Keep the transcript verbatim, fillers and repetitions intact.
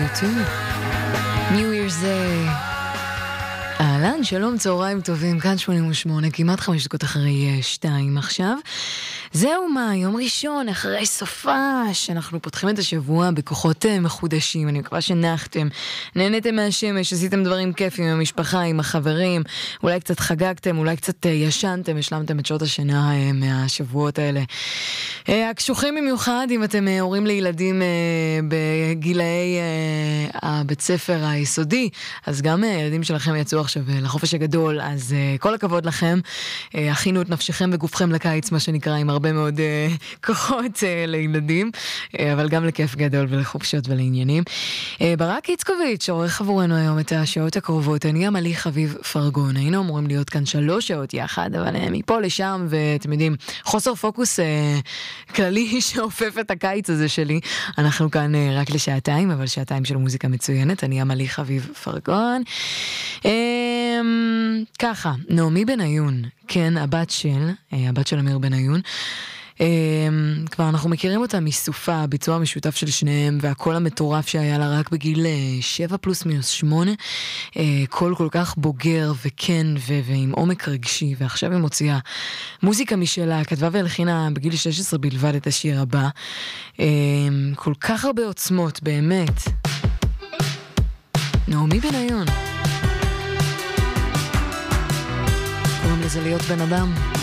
New Year's Day. אהלן, שלום, צהריים טובים, כאן שמונים ושמונה, כמעט חמש דקות אחרי שתיים עכשיו. זהו מה, יום ראשון, אחרי סופש, אנחנו פותחים את השבוע בכוחות מחודשים, אני מקווה שנחתם, נהנתם מהשמש, עשיתם דברים כיפים עם המשפחה, עם החברים, אולי קצת חגגתם, אולי קצת ישנתם, השלמתם את שעות השינה מהשבועות האלה. הקשוחים במיוחד, אם אתם הורים לילדים בגילאי הבית ספר היסודי, אז גם ילדים שלכם יצאו עכשיו לחופש הגדול, אז כל הכבוד לכם, הכינו את נפשכם וגופכם לקיץ, מה שנקרא, עם הרבה מאוד uh, כוחות uh, לילדים, uh, אבל גם לכיף גדול ולחופשות ולעניינים. Uh, ברק איצקוביץ' עורך עבורנו היום את השעות הקרובות, אני עמלי חביב פרגון, היינו אמורים להיות כאן שלוש שעות יחד, אבל uh, מפה לשם, ואתם יודעים, חוסר פוקוס uh, כללי שאופף את הקיץ הזה שלי, אנחנו כאן uh, רק לשעתיים, אבל שעתיים של מוזיקה מצוינת, אני עמלי חביב פרגון. Uh, ככה, נעמי בניון, כן, הבת של, הבת של אמיר בניון, כבר אנחנו מכירים אותה מסופה, ביצוע משותף של שניהם, והכל המטורף שהיה לה רק בגיל שבע פלוס מינוס שמונה, קול כל כך בוגר וכן ועם עומק רגשי, ועכשיו היא מוציאה מוזיקה משלה, כתבה והלחינה בגיל שש עשרה בלבד את השיר הבא, כל כך הרבה עוצמות, באמת. נעמי בניון. קוראים לזה להיות בן אדם.